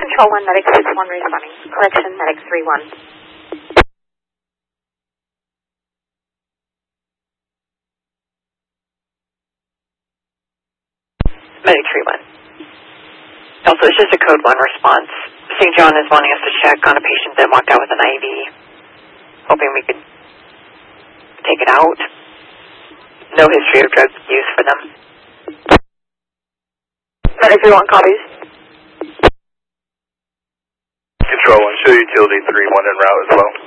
Control 1, Medic 6-1 responding. Correction, Medic 3-1. Medic 3-1. Also, it's just a code 1 response. St. John is wanting us to check on a patient that walked out with an IV, hoping we could take it out. No history of drug use for them. Medic 3-1 copies. Control 1, show utility 3-1 en route as well.